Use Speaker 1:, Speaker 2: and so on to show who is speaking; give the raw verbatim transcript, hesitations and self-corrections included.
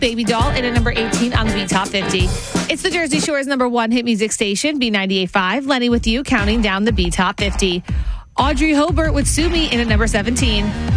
Speaker 1: Baby Doll in at number eighteen on the B Top fifty. It's the Jersey Shore's number one hit music station, B ninety-eight point five. Lenny with you, counting down the B Top fifty. Audrey Hobart with Sue Me in at number seventeen.